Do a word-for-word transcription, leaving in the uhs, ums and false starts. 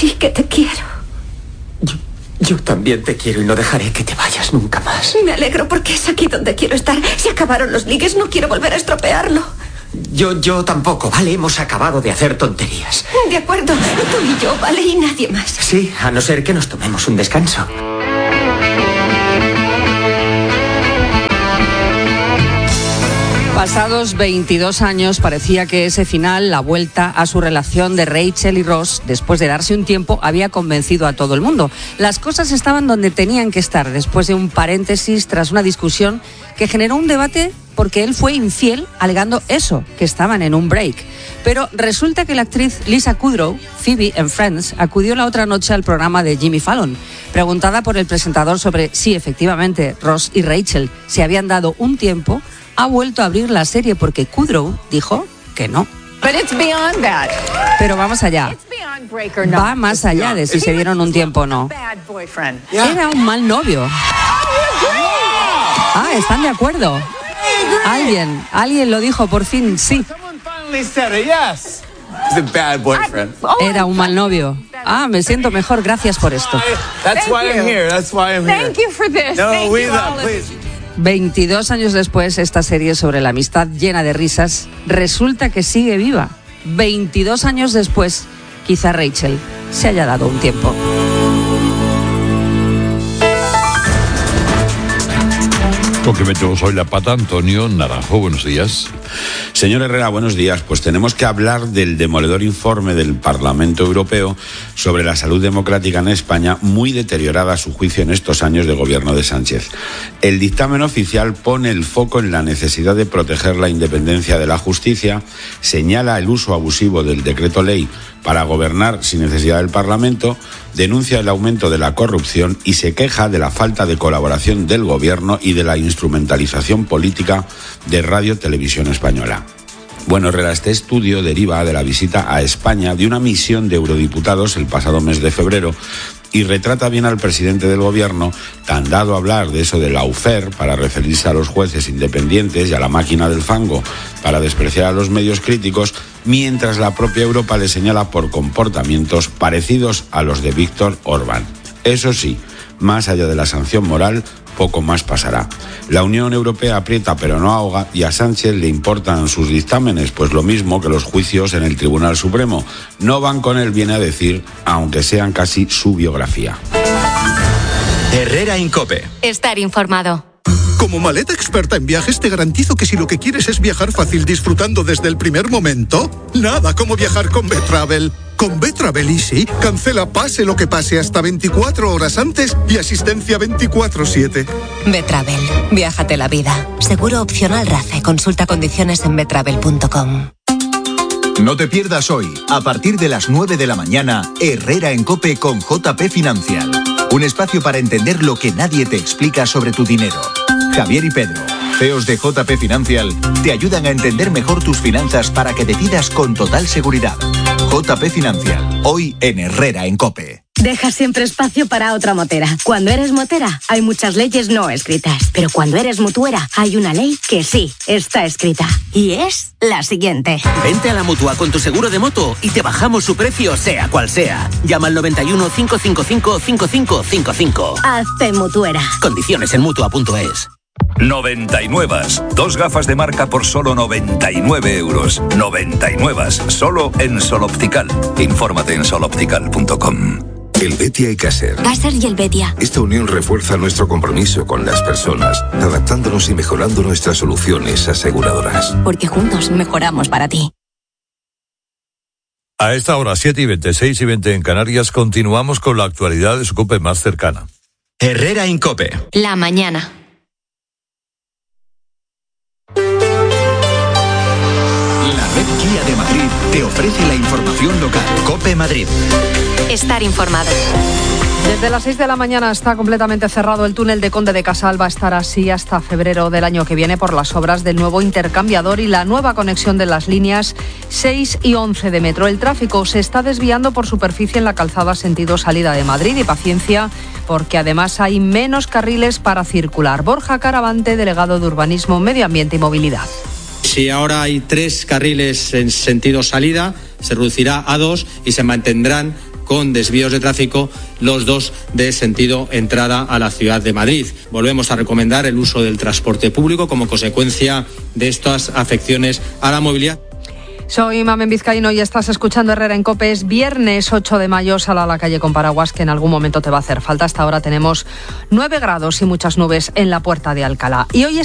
Sí que te quiero. Yo, yo también te quiero y no dejaré que te vayas nunca más. Me alegro porque es aquí donde quiero estar. Se acabaron los ligues, no quiero volver a estropearlo. Yo, yo tampoco, ¿vale? Hemos acabado de hacer tonterías. De acuerdo, tú y yo, ¿vale? Y nadie más. Sí, a no ser que nos tomemos un descanso. Pasados veintidós años, parecía que ese final, la vuelta a su relación de Rachel y Ross, después de darse un tiempo, había convencido a todo el mundo. Las cosas estaban donde tenían que estar, después de un paréntesis tras una discusión que generó un debate porque él fue infiel alegando eso, que estaban en un break. Pero resulta que la actriz Lisa Kudrow, Phoebe en Friends, acudió la otra noche al programa de Jimmy Fallon. Preguntada por el presentador sobre si efectivamente Ross y Rachel se habían dado un tiempo, ha vuelto a abrir la serie porque Kudrow dijo que no. But it's beyond that. Pero vamos allá. Va más allá de si se dieron un tiempo o no. Era un mal novio. Ah, ¿están de acuerdo? Alguien, alguien lo dijo por fin, sí. Era un mal novio. Ah, me siento mejor, gracias por esto. veintidós años después, esta serie sobre la amistad llena de risas resulta que sigue viva. veintidós años después, quizá Rachel se haya dado un tiempo. Lo que metemos hoy la pata, Antonio Naranjo, buenos días. Señor Herrera, buenos días. Pues tenemos que hablar del demoledor informe del Parlamento Europeo sobre la salud democrática en España, muy deteriorada a su juicio en estos años de gobierno de Sánchez. El dictamen oficial pone el foco en la necesidad de proteger la independencia de la justicia, señala el uso abusivo del decreto ley para gobernar sin necesidad del Parlamento, denuncia el aumento de la corrupción y se queja de la falta de colaboración del gobierno y de la instrumentalización política de Radio Televisión Española. Bueno, Herrera, este estudio deriva de la visita a España de una misión de eurodiputados el pasado mes de febrero y retrata bien al presidente del gobierno, tan dado a hablar de eso del lawfare para referirse a los jueces independientes y a la máquina del fango para despreciar a los medios críticos, mientras la propia Europa le señala por comportamientos parecidos a los de Víctor Orbán. Eso sí, más allá de la sanción moral, poco más pasará. La Unión Europea aprieta pero no ahoga y a Sánchez le importan sus dictámenes, pues lo mismo que los juicios en el Tribunal Supremo. No van con él, viene a decir, aunque sean casi su biografía. Herrera en COPE. Estar informado. Como maleta experta en viajes te garantizo que si lo que quieres es viajar fácil disfrutando desde el primer momento, nada como viajar con Betravel. Con Betravel Easy, cancela pase lo que pase hasta veinticuatro horas antes y asistencia veinticuatro siete. Betravel, viájate la vida. Seguro opcional RACE. Consulta condiciones en betravel punto com. No te pierdas hoy, a partir de las nueve de la mañana, Herrera en COPE con J P Financial. Un espacio para entender lo que nadie te explica sobre tu dinero. Javier y Pedro, C E Os de J P Financial, te ayudan a entender mejor tus finanzas para que decidas con total seguridad. J P Financial, hoy en Herrera en COPE. Deja siempre espacio para otra motera. Cuando eres motera, hay muchas leyes no escritas. Pero cuando eres mutuera, hay una ley que sí está escrita. Y es la siguiente. Vente a la Mutua con tu seguro de moto y te bajamos su precio sea cual sea. Llama al noventa y uno, cinco cinco cinco, cinco cinco cinco cinco. Hazte mutuera. Condiciones en mutua punto es. noventa y nueve. Dos gafas de marca por solo noventa y nueve euros. noventa y nueve. Solo en Sol Optical. Infórmate en sol optical punto com. El Betia y Caser. Caser y el Betia. Esta unión refuerza nuestro compromiso con las personas, adaptándonos y mejorando nuestras soluciones aseguradoras. Porque juntos mejoramos para ti. A esta hora, siete y veinte, seis y veinte en Canarias, continuamos con la actualidad de su COPE más cercana. Herrera en COPE. La mañana. La red Kia de Madrid te ofrece la información local. COPE Madrid. Estar informado. Desde las seis de la mañana está completamente cerrado el túnel de Conde de Casal. Va a estar así hasta febrero del año que viene por las obras del nuevo intercambiador y la nueva conexión de las líneas seis y once de metro. El tráfico se está desviando por superficie en la calzada sentido salida de Madrid y paciencia porque además hay menos carriles para circular. Borja Caravante, delegado de Urbanismo, Medio Ambiente y Movilidad. Si ahora hay tres carriles en sentido salida, se reducirá a dos y se mantendrán con desvíos de tráfico, los dos de sentido entrada a la ciudad de Madrid. Volvemos a recomendar el uso del transporte público como consecuencia de estas afecciones a la movilidad. Soy Mamen Vizcaíno y estás escuchando Herrera en COPE. Es viernes ocho de mayo, sal a la calle con paraguas que en algún momento te va a hacer falta. Hasta ahora tenemos nueve grados y muchas nubes en la Puerta de Alcalá. Y hoy